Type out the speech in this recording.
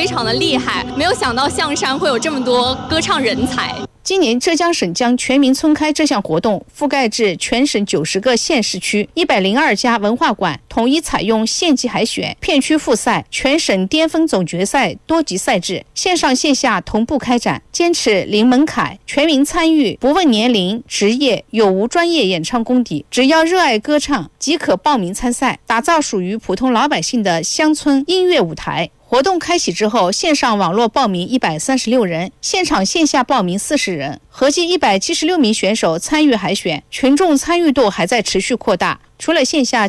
非常的厉害，没有想到象山会有这么多歌唱人才。 今年浙江省将全民村开这项活动覆盖至全省90个县市区，102家文化馆，统一采用县级海选、片区复赛、全省巅峰总决赛多级赛制，线上线下同步开展，坚持零门槛、全民参与，不问年龄、职业，有无专业演唱功底，只要热爱歌唱即可报名参赛，打造属于普通老百姓的乡村音乐舞台。活动开启之后，线上网络报名136人，现场线下报名40人，合计176名选手参与海选，群众参与度还在持续扩大。除了线下